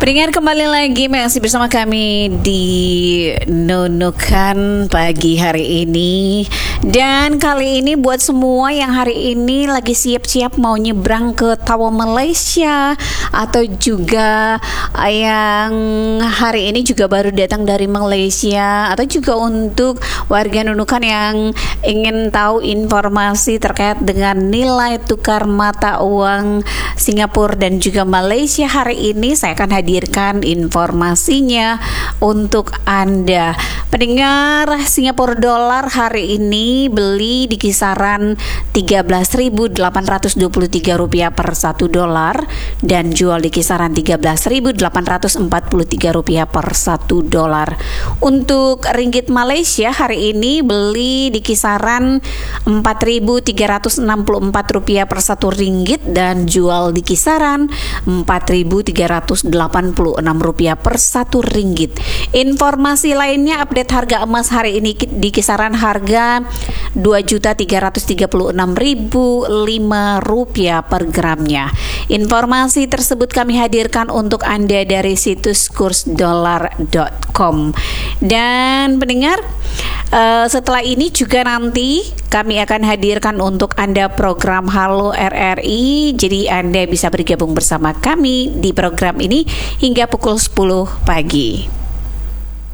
Pendengar, kembali lagi masih bersama kami di Nunukan pagi hari ini. Dan kali ini buat semua yang hari ini lagi siap-siap mau nyebrang ke Tawa Malaysia, atau juga yang hari ini juga baru datang dari Malaysia, atau juga untuk warga Nunukan yang ingin tahu informasi terkait dengan nilai tukar mata uang Singapura dan juga Malaysia, hari ini saya akan hadirkan informasinya untuk Anda. Pendengar, Singapura dolar hari ini beli di kisaran 13.823 rupiah per 1 dolar dan jual di kisaran 13.843 rupiah per 1 dolar. Untuk ringgit Malaysia hari ini beli di kisaran 4.364 rupiah per 1 ringgit dan jual di kisaran 4.386 rupiah per 1 ringgit. Informasi lainnya, update harga emas hari ini di kisaran harga 2.336.005 rupiah per gramnya. Informasi tersebut kami hadirkan untuk Anda dari situs kursdolar.com. Dan pendengar, setelah ini juga nanti kami akan hadirkan untuk Anda program Halo RRI. Jadi Anda bisa bergabung bersama kami di program ini hingga pukul 10 pagi.